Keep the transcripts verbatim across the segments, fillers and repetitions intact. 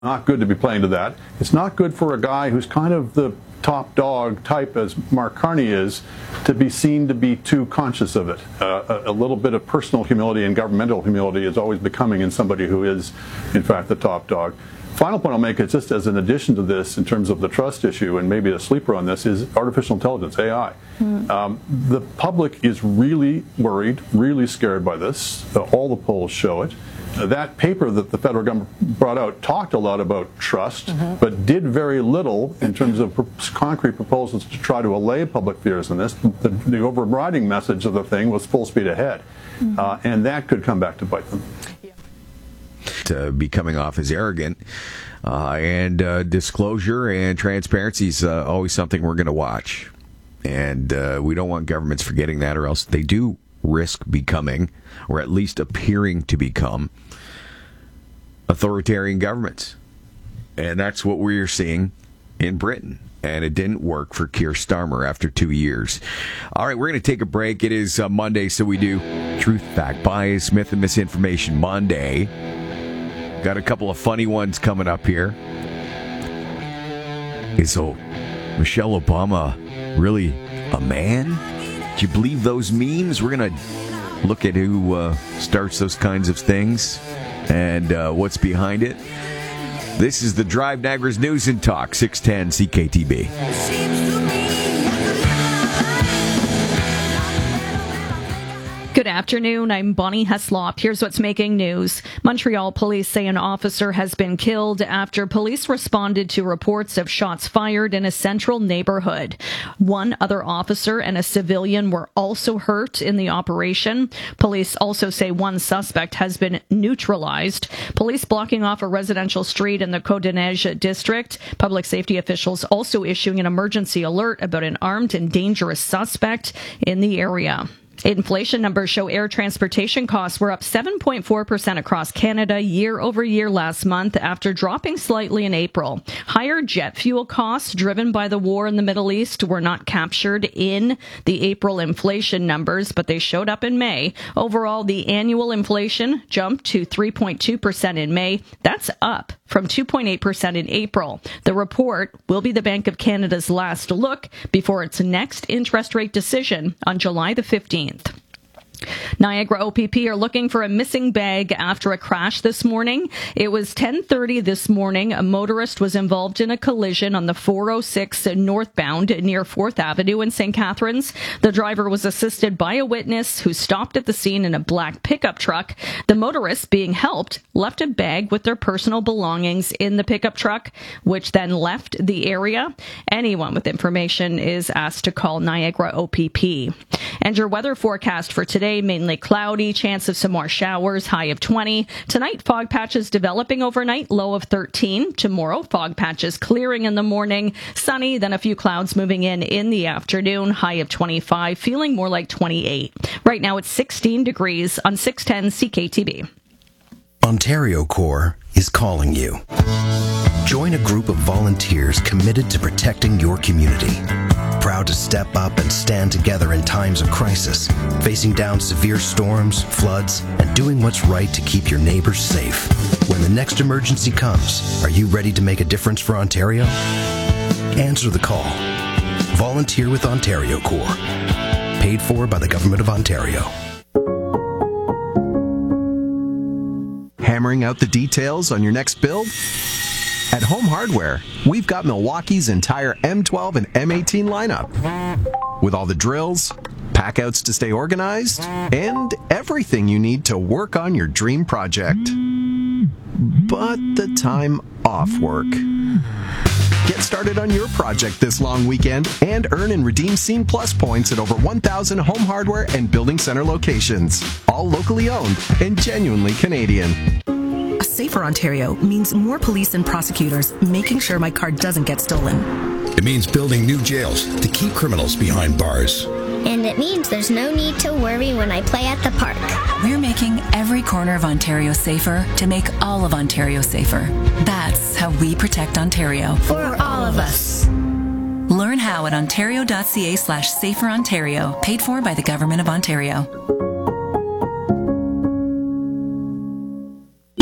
Not good to be playing to that. It's not good for a guy who's kind of the top dog type, as Mark Carney is, to be seen to be too conscious of it. Uh, a, a little bit of personal humility and governmental humility is always becoming in somebody who is, in fact, the top dog. Final point I'll make is just as an addition to this, in terms of the trust issue, and maybe a sleeper on this, is artificial intelligence, A I. Mm. Um, the public is really worried, really scared by this. Uh, all the polls show it. Uh, that paper that the federal government brought out talked a lot about trust, mm-hmm. but did very little in terms of pr- concrete proposals to try to allay public fears in this. The, the overriding message of the thing was full speed ahead, mm-hmm. uh, and that could come back to bite them. To be coming off as arrogant, uh, and uh, disclosure and transparency is uh, always something we're going to watch, and uh, we don't want governments forgetting that, or else they do risk becoming, or at least appearing to become, authoritarian governments. And that's what we're seeing in Britain. And it didn't work for Keir Starmer after two years. All right, we're going to take a break. It is uh, Monday, so we do Truth, Fact, Bias, Myth, and Misinformation Monday. Got a couple of funny ones coming up here. Is oh, Michelle Obama really a man? Do you believe those memes? We're going to look at who uh, starts those kinds of things and uh, what's behind it. This is the Drive Niagara's News and Talk, six ten C K T B. Good afternoon. I'm Bonnie Heslop. Here's what's making news. Montreal police say an officer has been killed after police responded to reports of shots fired in a central neighborhood. One other officer and a civilian were also hurt in the operation. Police also say one suspect has been neutralized. Police blocking off a residential street in the Côte-des-Neiges district. Public safety officials also issuing an emergency alert about an armed and dangerous suspect in the area. Inflation numbers show air transportation costs were up seven point four percent across Canada year over year last month after dropping slightly in April. Higher jet fuel costs driven by the war in the Middle East were not captured in the April inflation numbers, but they showed up in May. Overall, the annual inflation jumped to three point two percent in May. That's up from two point eight percent in April. The report will be the Bank of Canada's last look before its next interest rate decision on July the fifteenth. Niagara O P P are looking for a missing bag after a crash this morning. It was ten thirty this morning. A motorist was involved in a collision on the four oh six northbound near fourth Avenue in Saint Catharines. The driver was assisted by a witness who stopped at the scene in a black pickup truck. The motorist, being helped, left a bag with their personal belongings in the pickup truck, which then left the area. Anyone with information is asked to call Niagara O P P. And your weather forecast for today: mainly cloudy, chance of some more showers, high of twenty. Tonight, fog patches developing overnight, low of thirteen. Tomorrow, fog patches clearing in the morning, sunny, then a few clouds moving in in the afternoon, high of twenty-five, feeling more like twenty-eight. Right now, it's sixteen degrees on six ten C K T B. Ontario Corps is calling you. Join a group of volunteers committed to protecting your community. Proud to step up and stand together in times of crisis, facing down severe storms, floods, and doing what's right to keep your neighbors safe. When the next emergency comes, are you ready to make a difference for Ontario? Answer the call. Volunteer with Ontario Corps. Paid for by the Government of Ontario. Hammering out the details on your next build? At Home Hardware, we've got Milwaukee's entire M twelve and M eighteen lineup. With all the drills, packouts to stay organized, and everything you need to work on your dream project. But the time off work. Get started on your project this long weekend and earn and redeem Scene Plus points at over one thousand Home Hardware and Building Center locations. All locally owned and genuinely Canadian. A safer Ontario means more police and prosecutors making sure my car doesn't get stolen. It means building new jails to keep criminals behind bars. And it means there's no need to worry when I play at the park. We're making every corner of Ontario safer to make all of Ontario safer. That's how we protect Ontario. For all of us. Learn how at ontario.ca slash safer Ontario. Paid for by the Government of Ontario. It's summer.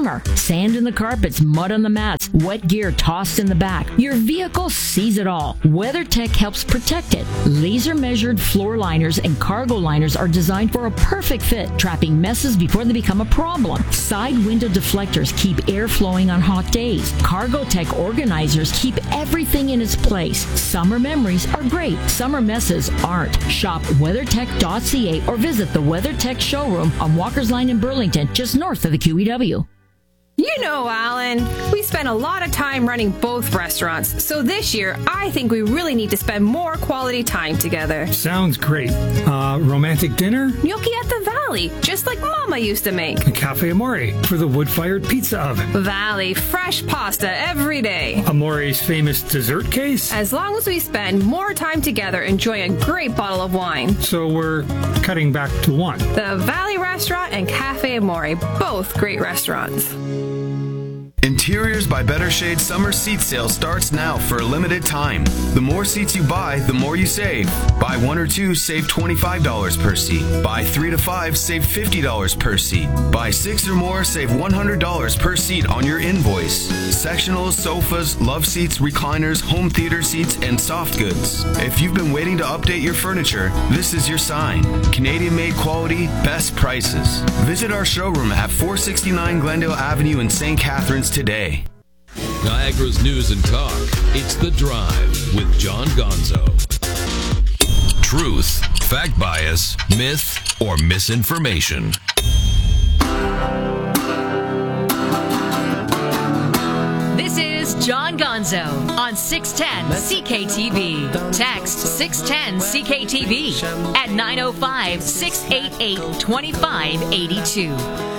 summer. Sand in the carpets, mud on the mats, wet gear tossed in the back. Your vehicle sees it all. WeatherTech helps protect it. Laser measured floor liners and cargo liners are designed for a perfect fit, trapping messes before they become a problem. Side window deflectors keep air flowing on hot days. CargoTech organizers keep everything in its place. Summer memories are great. Summer messes aren't. Shop weathertech dot c a or visit the WeatherTech showroom on Walker's Line in Burlington, just north of the Q E W. You know, Alan, we spend a lot of time running both restaurants, so this year I think we really need to spend more quality time together. Sounds great. Uh, romantic dinner? Gnocchi at the Valley, just like Mama used to make. A Cafe Amore for the wood-fired pizza oven. Valley, fresh pasta every day. Amore's famous dessert case? As long as we spend more time together enjoying a great bottle of wine. So we're cutting back to one. The Valley Restaurant and Cafe Amore, both great restaurants. Interiors by Better Shade summer seat sale starts now for a limited time. The more seats you buy, the more you save. Buy one or two, save twenty-five dollars per seat. Buy three to five, save fifty dollars per seat. Buy six or more, save one hundred dollars per seat on your invoice. Sectionals, sofas, love seats, recliners, home theater seats, and soft goods. If you've been waiting to update your furniture, this is your sign. Canadian-made quality, best prices. Visit our showroom at four sixty-nine Glendale Avenue in Saint Catharines today. Niagara's news and talk. It's The Drive with John Gonzo. Truth, fact bias, myth, or misinformation. This is John Gonzo on six ten C K T V. Text six ten C K T V at nine oh five, six eight eight, two five eight two.